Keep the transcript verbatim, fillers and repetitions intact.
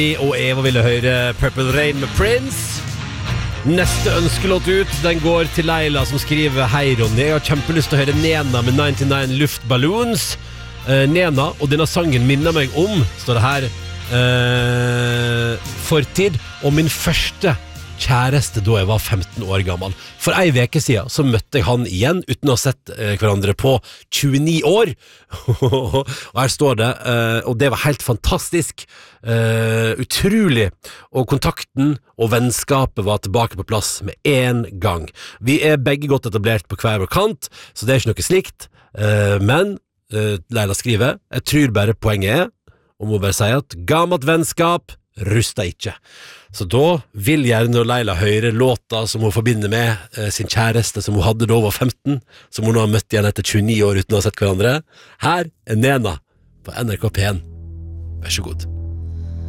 Og Eva ville høre Purple Rain med Prince. Neste ønskelåt ut, den går til Leila som skriver: Hei Ronny, jeg har kjempelyst til å høre Nena med nittini Luftballons. uh, Nena, og denne sangen minner meg om, står det her, uh, fortid og min første kjæreste da jeg var femten år gammel. For ei veke siden så møtte jeg han igjen uten å ha sett eh, hverandre på tjueni år. Og her står det, eh, og det var helt fantastisk, eh, utrolig, og kontakten og vennskapet var tilbake på plass med en gang. Vi er begge godt etablert på hver vår kant, så det er ikke noe slikt, eh, men eh, Leila skriver: jeg tror bare poenget er, og må bare si at gammelt vennskap rusta ikke. Så da vil gjerne Leila høre låta som hun forbinder med eh, sin kjæreste som hun hadde da hun var femten, som hun nå har møtt igjen etter tjueni år uten å ha sett hverandre. Her er Nena på N R K P en. Vær så god.